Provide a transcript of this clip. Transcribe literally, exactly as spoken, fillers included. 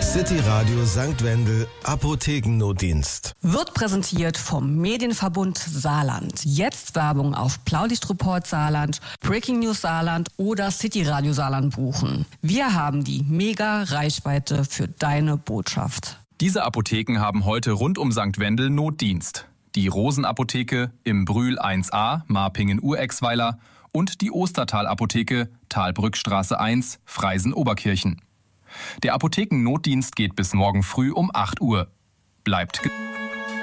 City Radio Sankt Wendel Apothekennotdienst. Wird präsentiert vom Medienverbund Saarland. Jetzt Werbung auf Blaulichtreport Saarland, Breaking News Saarland oder City Radio Saarland buchen. Wir haben die Mega-Reichweite für deine Botschaft. Diese Apotheken haben heute rund um Sankt Wendel Notdienst. Die Rosenapotheke im Brühl eins a, Marpingen-Urexweiler und die Ostertal-Apotheke, Talbrückstraße eins, Freisen-Oberkirchen. Der Apothekennotdienst geht bis morgen früh um acht Uhr. Bleibt ge-